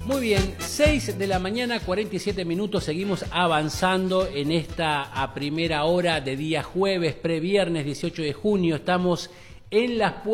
Muy bien, 6 de la mañana, 47 minutos, seguimos avanzando en esta a primera hora de día jueves, previernes 18 de junio, estamos en las